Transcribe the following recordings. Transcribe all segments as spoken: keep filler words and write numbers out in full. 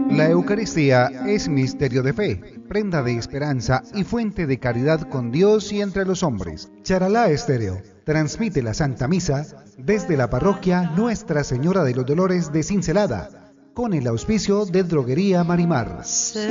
La Eucaristía es misterio de fe, prenda de esperanza y fuente de caridad con Dios y entre los hombres. Charalá Estéreo transmite la Santa Misa desde la parroquia Nuestra Señora de los Dolores de Cincelada, con el auspicio de Droguería Marimar.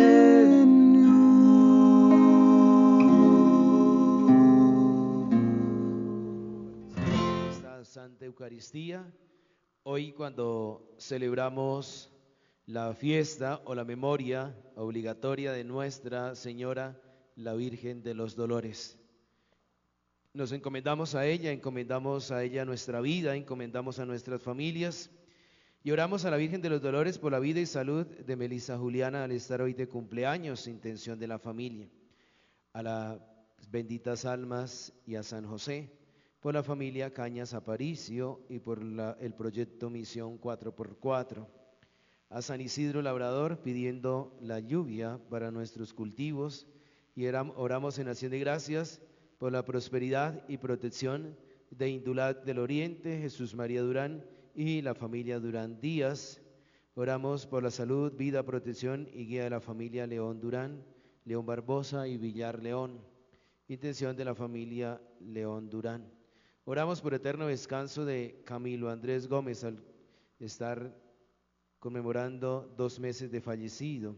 Esta Santa Eucaristía, hoy cuando celebramos la fiesta o la memoria obligatoria de Nuestra Señora, la Virgen de los Dolores. Nos encomendamos a ella, encomendamos a ella nuestra vida, encomendamos a nuestras familias y oramos a la Virgen de los Dolores por la vida y salud de Melissa Juliana al estar hoy de cumpleaños, intención de la familia, a las benditas almas y a San José, por la familia Cañas Aparicio y por la, el proyecto Misión cuatro por cuatro. A San Isidro Labrador pidiendo la lluvia para nuestros cultivos y oramos en acción de gracias por la prosperidad y protección de Indulat del Oriente, Jesús María Durán y la familia Durán Díaz. Oramos por la salud, vida, protección y guía de la familia León Durán, León Barbosa y Villar León. Intención de la familia León Durán. Oramos por eterno descanso de Camilo Andrés Gómez al estar conmemorando dos meses de fallecido.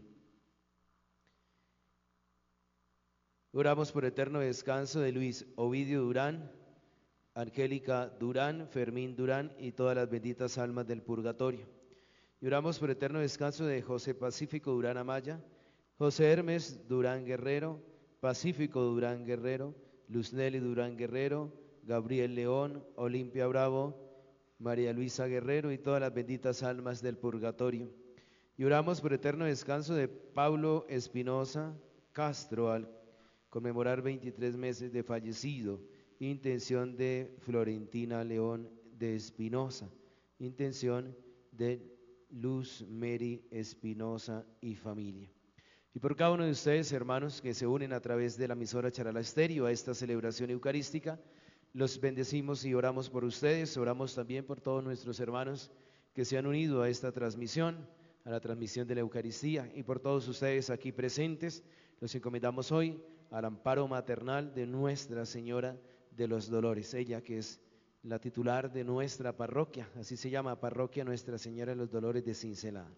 Oramos por eterno descanso de Luis Ovidio Durán, Angélica Durán, Fermín Durán y todas las benditas almas del purgatorio. Y oramos por eterno descanso de José Pacífico Durán Amaya, José Hermes Durán Guerrero, Pacífico Durán Guerrero, Luz Nelly Durán Guerrero, Gabriel León, Olimpia Bravo, María Luisa Guerrero y todas las benditas almas del purgatorio. Y oramos por eterno descanso de Pablo Espinosa Castro al conmemorar veintitrés meses de fallecido. Intención de Florentina León de Espinosa. Intención de Luz Mary Espinosa y familia. Y por cada uno de ustedes, hermanos, que se unen a través de la emisora Charalá Estéreo a esta celebración eucarística, los bendecimos y oramos por ustedes, oramos también por todos nuestros hermanos que se han unido a esta transmisión, a la transmisión de la Eucaristía, y por todos ustedes aquí presentes, los encomendamos hoy al amparo maternal de Nuestra Señora de los Dolores, ella que es la titular de nuestra parroquia, así se llama, Parroquia Nuestra Señora de los Dolores de Cincelada.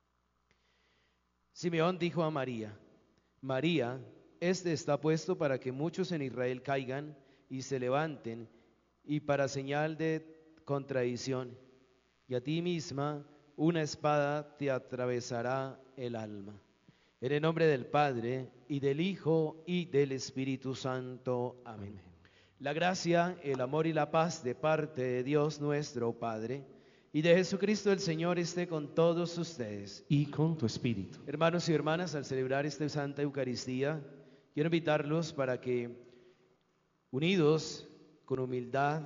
Simeón dijo a María: María, este está puesto para que muchos en Israel caigan y se levanten, y para señal de contradicción, y a ti misma una espada te atravesará el alma. En el nombre del Padre, y del Hijo, y del Espíritu Santo. Amén. Amén. La gracia, el amor y la paz de parte de Dios nuestro Padre, y de Jesucristo el Señor esté con todos ustedes. Y con tu espíritu. Hermanos y hermanas, al celebrar esta Santa Eucaristía, quiero invitarlos para que unidos, con humildad,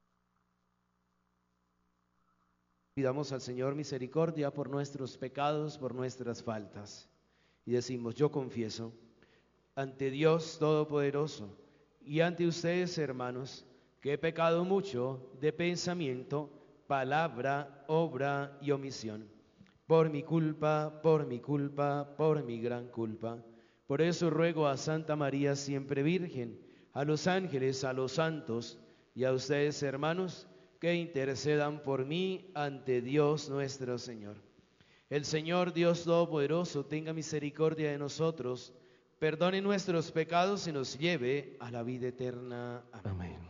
pidamos al Señor misericordia por nuestros pecados, por nuestras faltas. Y decimos: yo confieso ante Dios Todopoderoso y ante ustedes, hermanos, que he pecado mucho de pensamiento, palabra, obra y omisión. Por mi culpa, por mi culpa, por mi gran culpa. Por eso ruego a Santa María siempre Virgen, a los ángeles, a los santos y a ustedes, hermanos, que intercedan por mí ante Dios nuestro Señor. El Señor Dios Todopoderoso tenga misericordia de nosotros, perdone nuestros pecados y nos lleve a la vida eterna. Amén. Amén.